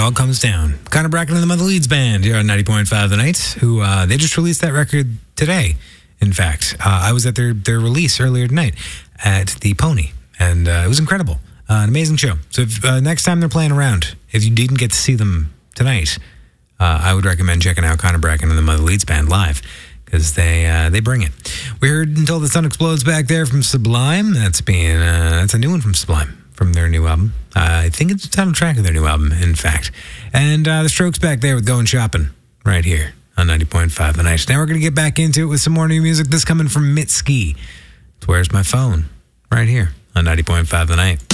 All comes down. Connor Bracken and the Mother Leeds Band here on 90.5 The Night, who they just released that record today. In fact, I was at their release earlier tonight at the Pony, and it was incredible. An amazing show. So if, next time they're playing around, if you didn't get to see them tonight, I would recommend checking out Connor Bracken and the Mother Leeds Band live, because they bring it. We heard Until the Sun Explodes back there from Sublime. That's a new one from Sublime, from their new album. I think it's the title track of their new album, in fact. And the Strokes back there with Going Shopping, right here on 90.5 The Night. Now we're going to get back into it with some more new music. This coming from Mitski. It's Where's My Phone, right here on 90.5 The Night.